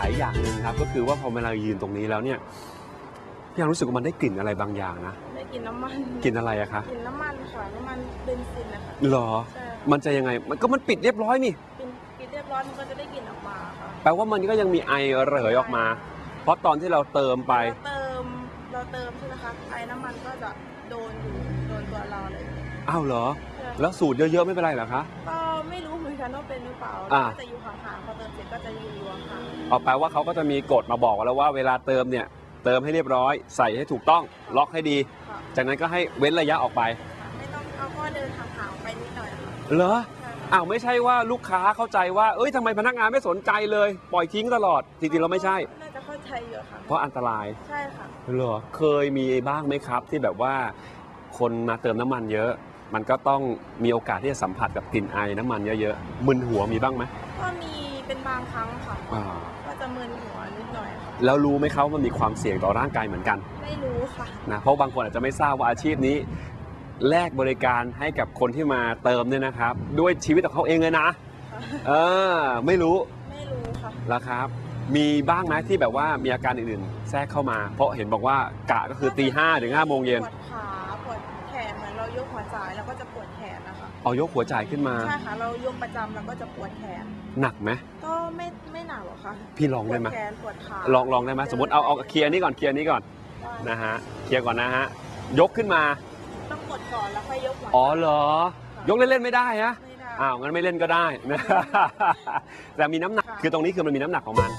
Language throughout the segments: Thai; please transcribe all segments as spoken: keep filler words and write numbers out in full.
ยอย่างหนึ่งครับก็คือว่าพอเวลายืนตรงนี้แล้วเนี่ยพี่ยังรู้สึกว่ามันได้กลิ่นอะไรบางอย่างนะได้กลิ่นน้ำมันกลิ่นอะไรอะคะกลิ่นน้ำมันค่ะน้ำมันเบนซินนะคะหรอใช่มันจะยังไงมันก็มันปิดเรียบร้อยนี่ปิดปิดเรียบร้อยมันก็จะได้กลิ่นออกมาค่ะแปลว่ามันก็ยังมีไอระเหยออกมาเพราะตอนที่เราเติมไปเราเติมเราเติมใช่ไหมคะไอน้ำมันก็จะโดนอยู่โดนตัวเราเลยอ้าวเหรอแล้วสูตรเยอะๆไม่เป็นไรเหรอคะก็ไม่รู้เหมือนกันว่าเป็นหรือเปล่าจะอยู่ห่างๆพอเติมเสร็จก็จะอยู่ห่างๆเอาแปลว่าเขาก็จะมีกฎมาบอกแล้วว่าเวลาเติมเนี่ยเติมให้เรียบร้อยใส่ให้ถูกต้องล็อกให้ดีจากนั้นก็ให้เว้นระยะออกไปไม่ต้องเอาก็เดินห่างๆไปนิดหน่อยเหรออ้าวไม่ใช่ว่าลูกค้าเข้าใจว่าเอ้ยทำไมพนักงานไม่สนใจเลยปล่อยทิ้งตลอดจริงๆเราไม่ใช่น่าจะเข้าใจอยู่ค่ะเพราะอันตรายใช่ค่ะเหรอเคยมีบ้างไหมครับที่แบบว่าคนมาเติมน้ำมันเยอะมันก็ต้องมีโอกาสที่จะสัมผัสกับกลิ่นไอน้ำมันเยอะๆมึนหัวมีบ้างไหมก็มีเป็นบางครั้งค่ะก็จะมึนหัวนิดหน่อยค่ะแล้วรู้ไหมเขาว่ามันมีความเสี่ยงต่อร่างกายเหมือนกันไม่รู้ค่ะนะเพราะบางคนอาจจะไม่ทราบว่าอาชีพนี้แลกบริการให้กับคนที่มาเติมเนี่ยนะครับด้วยชีวิตของเขาเองเลยนะเออไม่รู้ไม่รู้ค่ะแล้วครับมีบ้างไหมที่แบบว่ามีอาการอื่นๆแทรกเข้ามาเพราะเห็นบอกว่ากะก็คือตีห้าถึงห้าโมงเย็นปวดขาปวดแขนเหมือนเรายกหัวจ่ายแล้วก็จะปวดแขนนะคะเอายกหัวจ่ายขึ้นมาใช่ค่ะเรายกประจำแล้วก็จะปวดแขนหนักไหมก็ไม่ไม่หนักหรอกค่ะพี่ลองได้ไหมปวดแขนปวดขาลองลองได้ไหมสมมติเอาเอาเคลียร์นี้ก่อนเคลียร์นี้ก่อนนะฮะเคลียร์ก่อนนะฮะยกขึ้นมาต้องกดก่อนแล้วค่อยยกหัวอ๋อเหรอยกเล่นๆไม่ได้ฮะอ้าวงั้นไม่เล่นก็ได้นะแต่มีน้ำหนักคือตรงนี้คือมันมีน้ำหนักของมัน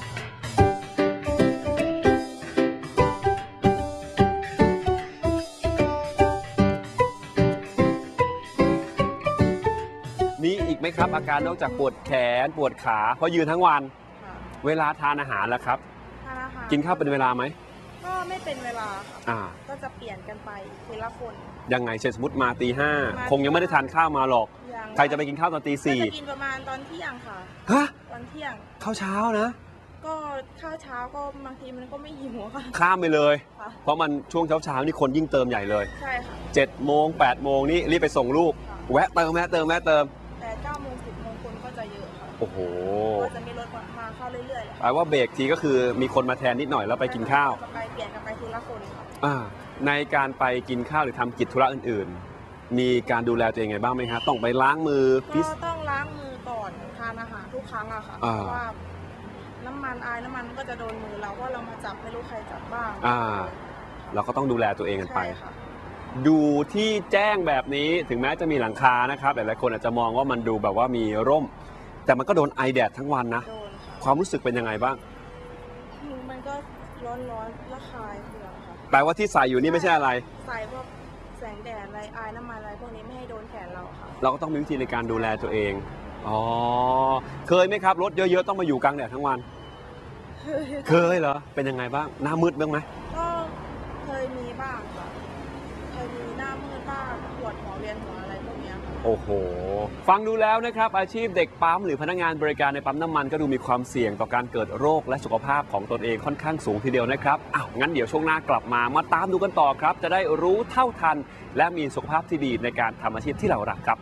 มีอีกไหมครับอาการนอกจากปวดแขนปวดขาเพราะยืนทั้งวันเวลาทานอาหารแล้วครับกินข้าวเป็นเวลาไหมก็ไม่เป็นเวลาค่ะก็จะเปลี่ยนกันไปทีละคนยังไงเช่นสมมติมาตีห้าคงยังไม่ได้ทานข้าวมาหรอกใครจะไปกินข้าวตอนตีสี่จะกินประมาณตอนเที่ยงค่ะฮะตอนเที่ยงข้าวเช้านะก็ข้าวเช้าก็บางทีมันก็ไม่หิวค่ะข้ามไปเลยเพราะมันช่วงเช้าเช้านี่คนยิ่งเติมใหญ่เลยใช่ค่ะเจ็ดโมงแปดโมงนี่รีบไปส่งลูกแวะเติมแวะเติมแวะเติมแต่เก้าโมงสิบโมงคนก็จะเยอะค่ะโอ้โหก็จะมีรถมาเข้าเรื่อยๆแปลว่าเบรกทีก็คือมีคนมาแทนนิดหน่อยแล้วไปกินข้าวไปเปลี่ยนกันไปทีละคนค่ะในการไปกินข้าวหรือทำกิจธุระอื่นๆมีการดูแลตัวเองไงบ้างไหมครับต้องไปล้างมือก็ต้องล้างมือก่อนทานอาหารทุกครั้งอะค่ะเพราะว่าน้ำมันอายน้ำมันก็จะโดนมือเราว่าเรามาจับไม่รู้ใครจับบ้างอ่าเราก็ต้องดูแลตัวเองกันไปดูที่แจ้งแบบนี้ถึงแม้จะมีหลังคานะครับหลายๆคนอาจจะมองว่ามันดูแบบว่ามีร่มแต่มันก็โดนไอแดดทั้งวันนะความรู้สึกเป็นยังไงบ้างมันก็ร้อนร้อนระคายเคืองค่ะแปลว่าที่ใส่อยู่นี่ไม่ใช่อะไรใส่พวกแสงแดดอะไรอายน้ำมันอะไรพวกนี้ไม่ให้โดนแขนเราค่ะเราก็ต้องมีวิธีในการดูแลตัวเองอ๋อเคยไหมครับรถเยอะๆต้องมาอยู่กลางแดดทั้งวันเคยเหรอเป็นยังไงบ้างหน้ามืดบ้างไหมก็เคยมีบ้างค่ะเคยมีหน้ามืดบ้างปวดหัวเวียนหัวอะไรพวกนี้โอ้โหฟังดูแล้วนะครับอาชีพเด็กปั๊มหรือพนักงานบริการในปั๊มน้ำมันก็ดูมีความเสี่ยงต่อการเกิดโรคและสุขภาพของตนเองค่อนข้างสูงทีเดียวนะครับอ้าวงั้นเดี๋ยวช่วงหน้ากลับมามาตามดูกันต่อครับจะได้รู้เท่าทันและมีสุขภาพที่ดีในการทำอาชีพที่เรารักครับ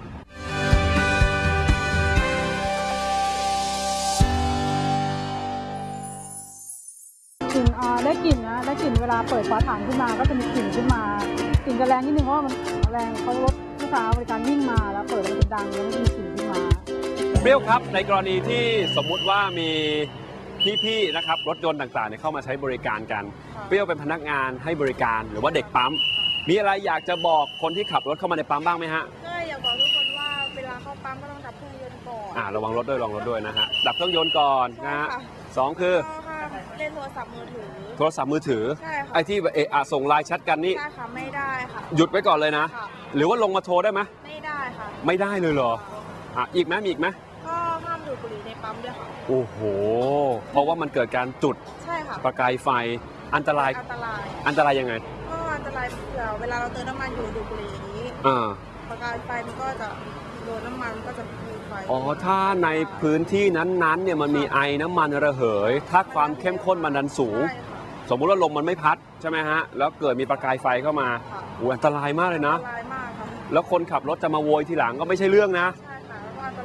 กลิ่นได้กลิ่นนะได้กลิ่นเวลาเปิดฝาถังขึ้นมาก็จะมีกลิ่นขึ้นมากลิ่นจะแรงนิดนึงเพราะว่ามันแรงเขารถลูกค้าบริการวิ่งมาแล้วเปิดมันจะดังแล้วมันจะมีกลิ่นขึ้นมาเปรี้ยวครับในกรณีที่สมมุติว่ามีพี่ๆนะครับรถยนต์ต่างๆเข้ามาใช้บริการกันเปรี้ยวเป็นพนักงานให้บริการหรือว่าเด็กปั๊มมีอะไรอยากจะบอกคนที่ขับรถเข้ามาในปั๊มบ้างไหมฮะก็อยากบอกทุกคนว่าเวลาเข้าปั๊มก็ต้องดับเครื่องยนต์ก่อนอ่าระวังรถด้วยระวังรถด้วยนะฮะดับเครื่องยนต์ก่อนนะฮะสองคือเล่นโทรศัพท์มือถือโทรศัพท์มือถือใช่ค่ะไอ้ที่เอะส่งไลน์แชทกันนี่ใช่ค่ะไม่ได้ค่ะหยุดไว้ก่อนเลยนะหรือว่าลงมาโทรได้ไหมไม่ได้ค่ะไม่ได้เลยเหรออ่ะอีกไหมมีอีกไหมก็ห้ามดูดบุหรี่ในปั๊มด้วยค่ะโอ้โหเพราะว่ามันเกิดการจุดใช่ค่ะประกายไฟอันตรายอันตรายอันตรายยังไงก็อันตรายเผื่อเวลาเราเติมน้ำมันอยู่ดูดบุหรี่อย่างนี้อ่าประกายไฟมันก็จะโดนน้ำมันก็จะมีไฟอ๋อถ้าในพื้นที่นั้นๆเนี่ยมันมีไอน้ำมันระเหยถ้าความเข้มข้นมันดันสูงสมมุติว่าลมมันไม่พัดใช่ไหมฮะแล้วเกิดมีประกายไฟเข้ามาโอ้อันตรายมากเลยนะอันตรายมากค่ะแล้วคนขับรถจะมาโวยทีหลังก็ไม่ใช่เรื่องนะใช่ค่ะแล้วก็อันตราย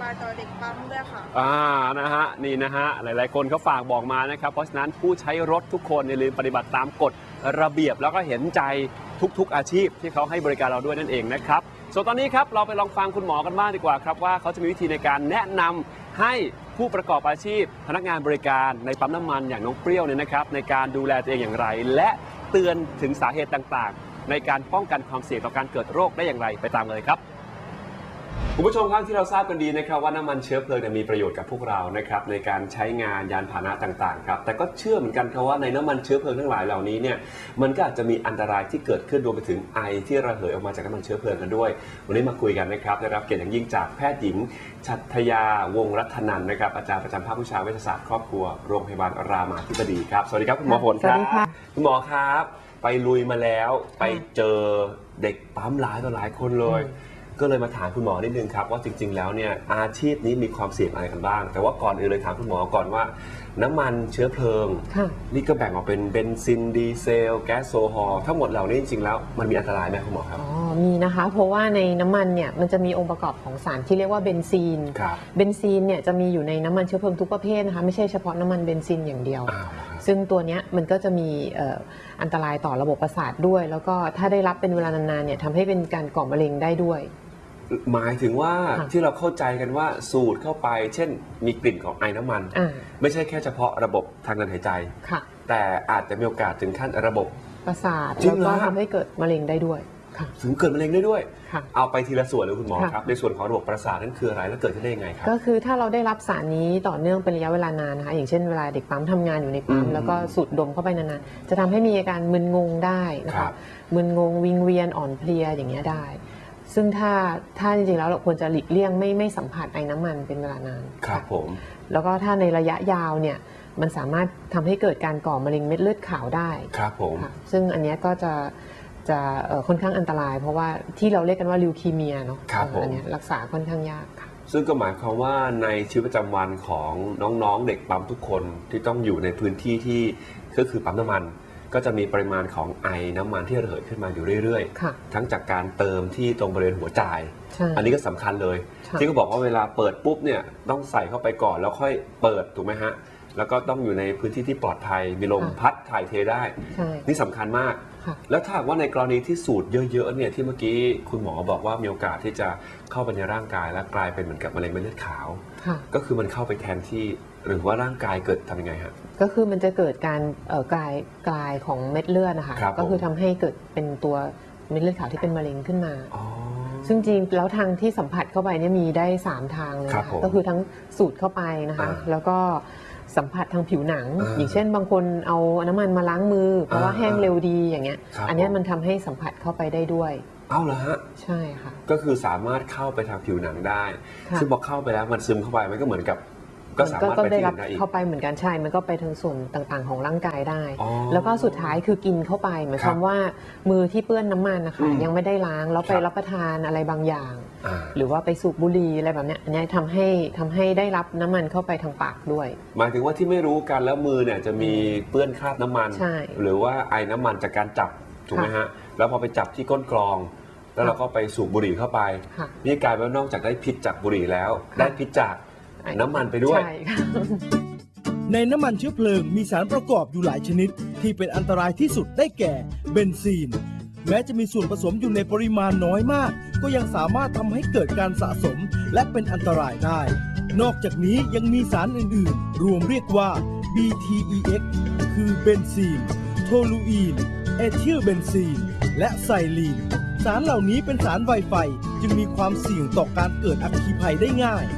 ายต่อเด็กปั๊มด้วยค่ะอ่านะฮะนี่นะฮะหลายๆคนเขาฝากบอกมานะครับเพราะฉะนั้นผู้ใช้รถทุกคนอย่าลืมปฏิบัติตามกฎระเบียบแล้วก็เห็นใจทุกๆอาชีพที่เขาให้บริการเราด้วยนั่นเองนะครับส่วนตอนนี้ครับเราไปลองฟังคุณหมอกันบ้างดีกว่าครับว่าเขาจะมีวิธีในการแนะนำให้ผู้ประกอบอาชีพพนักงานบริการในปั๊มน้ำมันอย่างน้องเปรี้ยวเนี่ยนะครับในการดูแลตัวเองอย่างไรและเตือนถึงสาเหตุต่างๆในการป้องกันความเสี่ยงต่อการเกิดโรคได้อย่างไรไปตามเลยครับคุณผู้ชมครับที่เราทราบกันดีนะครับว่าน้ำมันเชื้อเพลิงมีประโยชน์กับพวกเรานะครับในการใช้งานยานพาหนะต่างๆครับแต่ก็เชื่อเหมือนกันครับว่าในน้ำมันเชื้อเพลิงทั้งหลายเหล่านี้เนี่ยมันก็อาจจะมีอันตรายที่เกิดขึ้นรวมไปถึงไอที่ระเหยออกมาจากน้ำมันเชื้อเพลิงกันด้วยวันนี้มาคุยกันนะครับได้รับเกียรติอย่างยิ่งจากแพทย์หญิงชัทยาวงศ์รัตนันท์นะครับอาจารย์ประจำภาควิชาเวชศาสตร์ครอบครัวโรงพยาบาลรามาธิบดีครับสวัสดีครับคุณหมอฝนครับคุณหมอครับไปลุยมาแล้วไปเจอเด็กปั๊มหลายต่อหลายคนเลยก็เลยมาถามคุณหมอนิดนึงครับว่าจริงๆแล้วเนี่ยอาชีพนี้มีความเสี่ยงอะไรกันบ้างแต่ว่าก่อนอื่นเลยถามคุณหมอก่อนว่าน้ำมันเชื้อเพลิงนี่ก็แบ่งออกเป็นเบนซินดีเซลแก๊สโซฮอล์ทั้งหมดเหล่านี้จริงๆแล้วมันมีอันตรายไหมคุณหมอครับอ๋อมีนะคะเพราะว่าในน้ำมันเนี่ยมันจะมีองค์ประกอบของสารที่เรียกว่าเบนซีนเบนซีนเนี่ยจะมีอยู่ในน้ำมันเชื้อเพลิงทุกประเภทนะคะไม่ใช่เฉพาะน้ำมันเบนซินอย่างเดียวซึ่งตัวนี้มันก็จะมีอันตรายต่อระบบประสาทด้วยแล้วก็ถ้าได้รับเป็นเวลานานๆเนี่ยทำให้เป็นการก่อมะเร็งได้ด้วยหมายถึงว่าที่เราเข้าใจกันว่าสูดเข้าไปเช่นมีกลิ่นของไอน้ำมันไม่ใช่แค่เฉพาะระบบทางเดินหายใจแต่อาจจะมีโอกาสถึงขั้นระบบประสาทแล้วก็ทำให้เกิดมะเร็งได้ด้วยถึงเกิดมะเร็งได้ด้วยเอาไปทีละส่วนเลยคุณหมอครับในส่วนของระบบประสาทนั้นคืออะไรและเกิดขึ้นได้ยังไงครับก็คือถ้าเราได้รับสารนี้ต่อเนื่องเป็นระยะเวลานานนะคะอย่างเช่นเวลาเด็กปั๊มทำงานอยู่ในปั๊มแล้วก็สูดดมเข้าไปนานๆจะทำให้มีอาการมึนงงได้นะคะมึนงงวิงเวียนอ่อนเพลียอย่างเงี้ยได้ซึ่งถ้าถ้าจริงๆแล้วเราควรจะหลีกเลี่ยงไม่ไม่สัมผัสไอ้น้ำมันเป็นเวลานานครับผมแล้วก็ถ้าในระยะยาวเนี่ยมันสามารถทำให้เกิดการก่อมะเร็งเม็ดเลือดขาวได้ครับผมซึ่งอันนี้ก็จะจะค่อนข้างอันตรายเพราะว่าที่เราเรียกกันว่าลิวคีเมียเนาะอันนี้รักษาค่อนข้างยากค่ะซึ่งก็หมายความว่าในชีวิตประจำวันของน้องๆเด็กปั๊มทุกคนที่ต้องอยู่ในพื้นที่ที่ก็คือปั๊มน้ำมันก็จะมีปริมาณของไอน้ำมันที่ระเหยขึ้นมาอยู่เรื่อยๆทั้งจากการเติมที่ตรงบริเวณหัวจ่ายอันนี้ก็สำคัญเลยที่เขาบอกว่าเวลาเปิดปุ๊บเนี่ยต้องใส่เข้าไปก่อนแล้วค่อยเปิดถูกไหมฮะแล้วก็ต้องอยู่ในพื้นที่ที่ปลอดภัยมีลมพัดถ่ายเทได้นี่สำคัญมากแล้วถ้าว่าในกรณีที่สูดเยอะๆเนี่ยที่เมื่อกี้คุณหมอบอกว่ามีโอกาสที่จะเข้าไปในร่างกายและกลายเป็นเหมือนกับมะเร็งเม็ดเลือดขาวก็คือมันเข้าไปแทนที่หรือว่าร่างกายเกิดทำยังไงฮะก็คือมันจะเกิดการกลายกลายของเม็ดเลือดนะคะก็คือทำให้เกิดเป็นตัวเม็ดเลือดขาวที่เป็นมะเร็งขึ้นมาซึ่งจริงแล้วทางที่สัมผัสเข้าไปเนี่ยมีได้สามทางเลยก็คือทั้งสูดเข้าไปนะคะแล้วก็สัมผัสทางผิวหนังอย่างเช่นบางคนเอาน้ำมันมาล้างมือเพราะว่าแห้งเร็วดีอย่างเงี้ยอันนี้มันทำให้สัมผัสเข้าไปได้ด้วยเอาเหรอฮะใช่ค่ะก็คือสามารถเข้าไปทางผิวหนังได้ซึ่งพอเข้าไปแล้วมันซึมเข้าไปมันก็เหมือนกับก็สามารถไปที่อื่นได้อีกเข้าไปเหมือนกันใช่มันก็ไปทั้งส่วนต่างๆของร่างกายได้แล้วก็สุดท้ายคือกินเข้าไปหมายความว่ามือที่เปื้อนน้ำมันนะคะยังไม่ได้ล้างแล้วไปรับประทานอะไรบางอย่างหรือว่าไปสูบบุหรี่อะไรแบบนี้อันนี้ทำให้ทำให้ได้รับน้ำมันเข้าไปทางปากด้วยหมายถึงว่าที่ไม่รู้กันแล้วมือเนี่ยจะมีเปื้อนคราบน้ำมันหรือว่าไอน้ำมันจากการจับถูกไหมฮะแล้วพอไปจับที่ก้นกรองแล้วเราก็ไปสูบบุหรี่เข้าไปนี่กลายเป็นนอกจากได้พิษจากบุหรี่แล้วได้พิษจากน้ำมันไปด้วยในน้ำมันเชื้อเพลิงมีสารประกอบอยู่หลายชนิดที่เป็นอันตรายที่สุดได้แก่เบนซีนแม้จะมีส่วนผสมอยู่ในปริมาณน้อยมากก็ยังสามารถทำให้เกิดการสะสมและเป็นอันตรายได้นอกจากนี้ยังมีสารอื่นๆรวมเรียกว่า บี ที อี เอ็กซ์ คือเบนซีนโทลูอีนเอทิลเบนซีนและไซลีนสารเหล่านี้เป็นสารไวไฟจึงมีความเสี่ยงต่อการเกิดอัคคีภัยได้ง่าย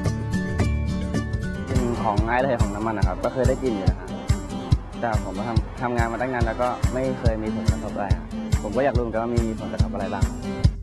ของง่ายเลยของน้ำมันนะครับก็เคยได้กินอยู่นะครับแต่ผมมาทำทำงานมาตั้งนานแล้วก็ไม่เคยมีผลกระทบอะไรครับผมก็อยากรู้เหมือนกันว่ามีผลกระทบอะไรบ้าง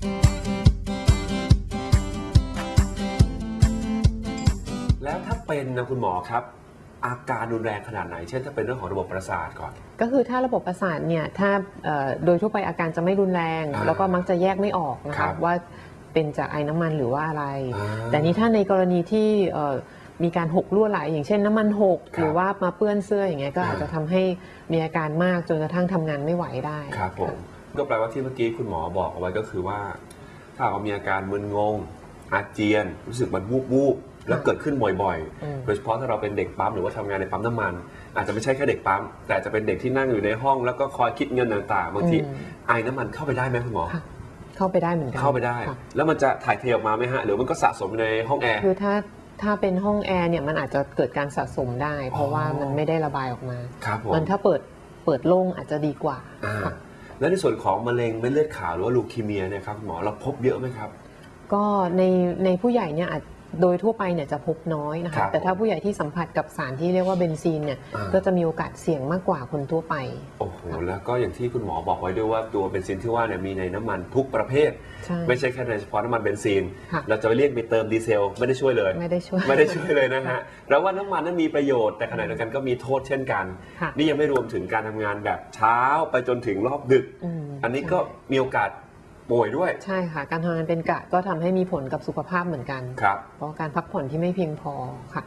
แล้วถ้าเป็นนะคุณหมอครับอาการรุนแรงขนาดไหนเช่นถ้าเป็นเรื่องของระบบประสาทก่อนก็คือถ้าระบบประสาทเนี่ยถ้าโดยทั่วไปอาการจะไม่รุนแรงแล้วก็มักจะแยกไม่ออกนะคะว่าเป็นจากไอน้ำมันหรือว่าอะไรแต่นี้ถ้าในกรณีที่มีการหกรั่วไหลอย่างเช่นน้ำมันหกหรือว่ามาเปื้อนเสื้ออย่างเงี้ยก็อาจจะทำให้มีอาการมากจนกระทั่งทำงานไม่ไหวได้ครับผมก็แปลว่าที่เมื่อกี้คุณหมอบอกเอาไว้ก็คือว่าถ้าเรามีอาการมึนงงอาเจียนรู้สึกมันวูบวูบแล้วเกิดขึ้นบ่อยอืมๆ โดยเฉพาะถ้าเราเป็นเด็กปั๊มหรือว่าทำงานในปั๊มน้ำมัน อาจจะไม่ใช่แค่เด็กปั๊มแต่จะเป็นเด็กที่นั่งอยู่ในห้องแล้วก็คอยคิดเงินต่างๆบางทีอืมไอน้ำมันเข้าไปได้ไหมคุณหมอค่ะเข้าไปได้เหมือนกันเข้าไปได้ค่ะแล้วมันจะถ่ายเทออกมาไหมฮะหรือมันก็สะสมในห้องแอร์คือถ้าถ้าเป็นห้องแอร์เนี่ยมันอาจจะเกิดการสะสมได้ เพราะว่าอ๋อมันไม่ได้ระบายออกมาครับผมมันถ้าเปิดเปิดโล่งอาจจะดีกว่าอ่าค่ะแล้วในส่วนของมะเร็งเม็ดเลือดขาวหรือว่าลูคีเมียเนี่ยครับคุณหมอเราพบเยอะไหมครับก็ในในผู้ใหญ่เนี่ยอาจโดยทั่วไปเนี่ยจะพบน้อยนะครัคะบแต่ถ้าผู้ใหญ่ที่สัมผัสกับสารที่เรียกว่าเบนซีนเนี่ยอ่าก็จะมีโอกาสเสี่ยงมากกว่าคนทั่วไปโอ้โหแล้วก็อย่างที่คุณหมอบอกไว้ด้วยว่าตัวเบนซินที่ว่าเนี่ยมีในน้ำมันทุกประเภทใช่ไม่ใช่แค่ในเฉพาะน้ำมันเบนซินค่ะเราจะไปเรียกไปเติมดีเซลไม่ได้ช่วยเลยไม่ได้ช่วยไม่ได้ช่วยเลยนะฮะแล้วว่าน้ำมันนั้นมีประโยชน์แต่ขณะเดียวกันก็มีโทษเช่นกันค่ะนี่ยังไม่รวมถึงการทำงานแบบเช้าไปจนถึงรอบดึกมอันนี้ก็มีโอกาสป่วยด้วยใช่ค่ะ การทำงานเป็นกะก็ทำให้มีผลกับสุขภาพเหมือนกันครับเพราะการพักผ่อนที่ไม่เพียงพอค่ะ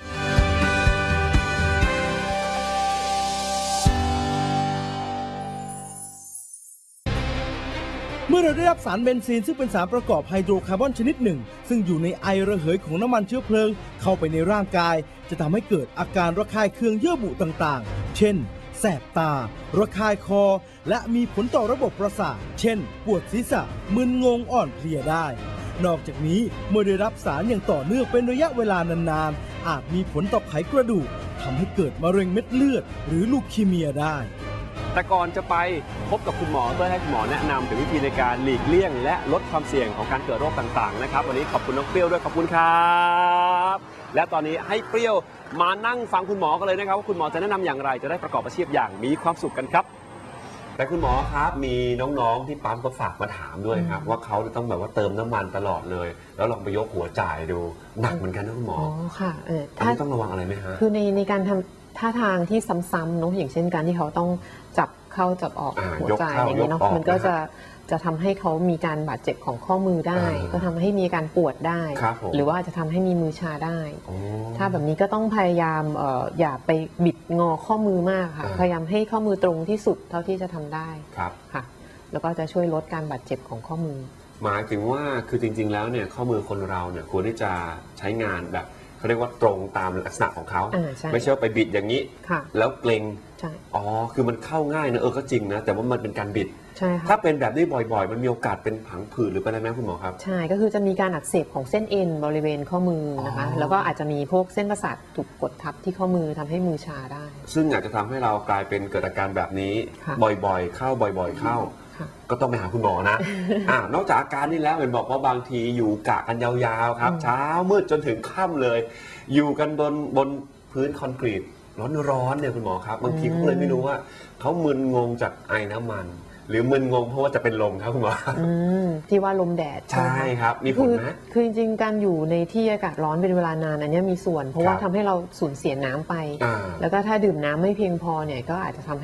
เมื่อเราได้รับสารเบนซีนซึ่งเป็นสารประกอบไฮโดรคาร์บอนชนิดหนึ่ง ซึ่งอยู่ในไอระเหยของน้ำมันเชื้อเพลิง เข้าไปในร่างกาย จะทำให้เกิดอาการระคายเคืองเยื่อบุต่างๆ เช่น แสบตา ระคายคอ และมีผลต่อระบบประสาท เช่น ปวดศีรษะ มึนงงอ่อนเพลียได้ นอกจากนี้เมื่อได้รับสารอย่างต่อเนื่องเป็นระยะเวลานานๆ อาจมีผลต่อไขกระดูกทำให้เกิดมะเร็งเม็ดเลือด หรือลูคีเมียได้แต่ก่อนจะไปพบกับคุณหมอเพื่อให้คุณหมอแนะนำถึงวิธีในการหลีกเลี่ยง และลดความเสี่ยงของการเกิดโรคต่างๆนะครับวันนี้ขอบคุณน้องเปรี้ยวด้วยขอบคุณครับและตอนนี้ให้เปรี้ยวมานั่งฟังคุณหมอกันเลยนะครับว่าคุณหมอจะแนะนำอย่างไรจะได้ประกอบอาชีพอย่างมีความสุขกันครับ แต่คุณหมอครับมีน้องๆที่ปั๊มก็ฝากมาถามด้วยครับว่าเขาจะต้องแบบว่าเติมน้ำมันตลอดเลย แล้วลองไปยกหัวจ่ายดูหนักเหมือนกันนะคุณหมออ๋อค่ะเอออันถ้านี้ต้องระวังอะไรไหมฮะคือในในการทำท่าทางที่ซ้ำๆเนาะอย่างเช่นการที่เขาต้องจับเข้าจับออกอ่าหัวยกจ่ายเข้าอย่างนี้เนาะยกออกมันก็นะฮะจะจะทำให้เขามีการบาดเจ็บของข้อมือได้อ่าก็ทำให้มีการปวดได้ครับผมหรือว่าจะทำให้มีมือชาได้โอ้ถ้าแบบนี้ก็ต้องพยายามเอ่ออย่าไปบิดงอข้อมือมากค่ะอ่าพยายามให้ข้อมือตรงที่สุดเท่าที่จะทำได้ครับค่ะ แล้วก็จะช่วยลดการบาดเจ็บของข้อมือหมายถึงว่าคือจริงๆแล้วเนี่ยข้อมือคนเราเนี่ยควรที่จะใช้งานแบบเขาเรียกว่าตรงตามลักษณะของเขาอ่าใช่ไม่ใช่ว่าไปบิดอย่างนี้ค่ะแล้วเกรงใช่อ๋อคือมันเข้าง่ายนะเออก็จริงนะแต่ว่ามันเป็นการบิดใช่ค่ะถ้าเป็นแบบนี้บ่อยๆ มันมีโอกาสเป็นผังผืดหรือเป็นอะไรไหมคุณหมอครับใช่ ก็คือจะมีการอักเสบของเส้นเอ็นบริเวณข้อมือนะคะอ๋อแล้วก็อาจจะมีพวกเส้นประสาทถูกกดทับที่ข้อมือทำให้มือชาได้ซึ่งอาจจะทำให้เรากลายเป็นเกิดอาการแบบนี้ค่ะบ่อยๆ เข้าบ่อยๆ เข้าค่ะก็ต้องไปหาคุณหมอนะ อ่านอกจากอาการนี้แล้วเห็นบอกว่าบางทีอยู่กะกันยาวๆครับอืมเช้ามืดจนถึงค่ำเลย อยู่กันบนบนพื้นคอนกรีตร้อนๆเนี่ยคุณหมอครับ บางทีเขาก็เลยไม่รู้ว่าเขามึนงงจากไอน้ำมัน หรือมึนงงเพราะว่าจะเป็นลมครับคุณหมออืมที่ว่าลมแดดใช่ไหมะครับมีผลคือไหมคือจริงๆ การอยู่ในที่อากาศร้อนเป็นเวลานานอันเนี้ยมีส่วน เพราะว่าครับทำให้เราสูญเสียน้ำไปอ่าแล้วก็ถ้าดื่มน้ำไม่เพียงพอเนี่ยก็อาจจะทำ